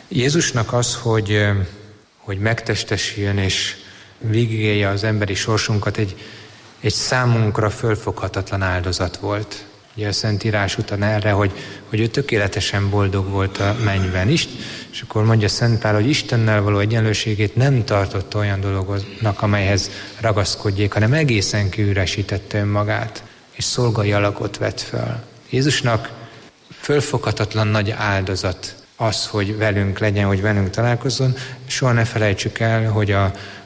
Jézusnak az, hogy megtestesüljön és végigélje az emberi sorsunkat, egy számunkra fölfoghatatlan áldozat volt. Ugye a Szentírás utal erre, hogy ő tökéletesen boldog volt a mennyben is, és akkor mondja Szent Pál, hogy Istennel való egyenlőségét nem tartotta olyan dolognak, amelyhez ragaszkodjék, hanem egészen kiüresítette önmagát, és szolgai alakot vett föl. Jézusnak fölfoghatatlan nagy áldozat az, hogy velünk legyen, hogy velünk találkozzon. Soha ne felejtsük el, hogy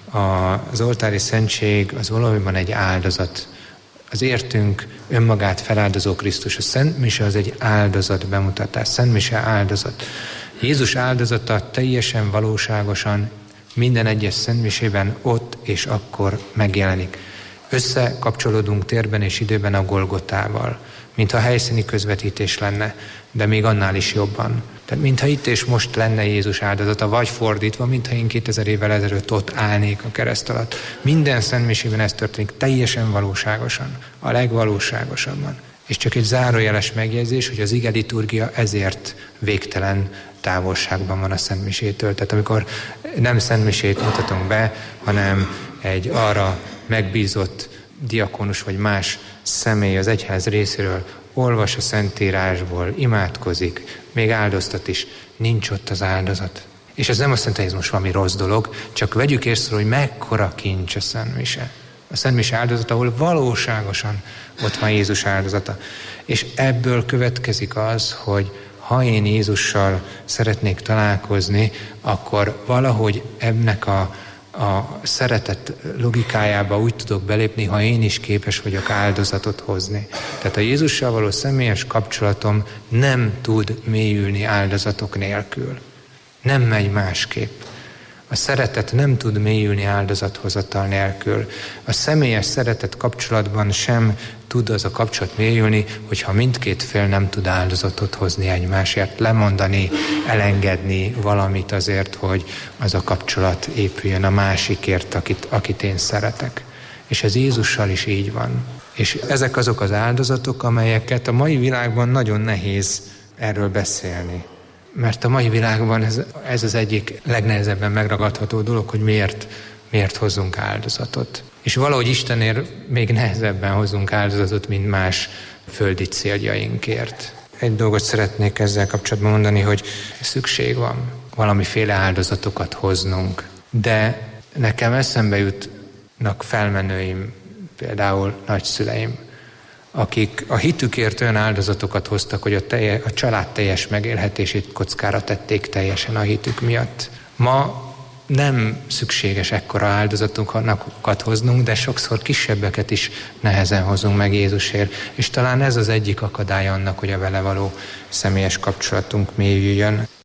az oltári szentség az valójában egy áldozat. Az értünk önmagát feláldozó Krisztus. A Szent Mise az egy áldozat bemutatás. Szent Mise áldozat. Jézus áldozata teljesen valóságosan minden egyes Szent Misében ott és akkor megjelenik. Összekapcsolódunk térben és időben a Golgotával, mintha helyszíni közvetítés lenne, de még annál is jobban. Tehát mintha itt és most lenne Jézus áldozata, vagy fordítva, mintha én 2000 évvel ezelőtt ott állnék a kereszt alatt. Minden Szent Misében ez történik teljesen valóságosan, a legvalóságosabban. És csak egy zárójeles megjegyzés, hogy az ige liturgia ezért végtelen távolságban van a Szent Misétől. Tehát amikor nem Szent Misét mutatunk be, hanem egy arra megbízott diakonus vagy más személy az egyház részéről olvas a Szentírásból, imádkozik, még áldoztat is, nincs ott az áldozat. És ez nem azt jelenti, hogy ez most valami rossz dolog, csak vegyük észre, hogy mekkora kincs a Szent Mise. A Szent Mise áldozata, ahol valóságosan ott van Jézus áldozata. És ebből következik az, hogy ha én Jézussal szeretnék találkozni, akkor valahogy ennek a szeretet logikájába úgy tudok belépni, ha én is képes vagyok áldozatot hozni. Tehát a Jézussal való személyes kapcsolatom nem tud mélyülni áldozatok nélkül. Nem megy másképp. A szeretet nem tud mélyülni áldozathozatal nélkül. A személyes szeretet kapcsolatban sem tud az a kapcsolat mélyülni, hogyha mindkét fél nem tud áldozatot hozni egymásért, lemondani, elengedni valamit azért, hogy az a kapcsolat épüljön a másikért, akit én szeretek. És ez Jézussal is így van. És ezek azok az áldozatok, amelyeket a mai világban nagyon nehéz erről beszélni. Mert a mai világban ez az egyik legnehezebben megragadható dolog, hogy miért hozzunk áldozatot. És valahogy Istenért még nehezebben hozzunk áldozatot, mint más földi céljainkért. Egy dolgot szeretnék ezzel kapcsolatban mondani, hogy szükség van valamiféle áldozatokat hoznunk. De nekem eszembe jutnak felmenőim, például nagyszüleim, akik a hitükért olyan áldozatokat hoztak, hogy a család teljes megélhetését kockára tették teljesen a hitük miatt. Ma nem szükséges ekkora áldozatokat hoznunk, de sokszor kisebbeket is nehezen hozunk meg Jézusért. És talán ez az egyik akadály annak, hogy a vele való személyes kapcsolatunk mélyüljön.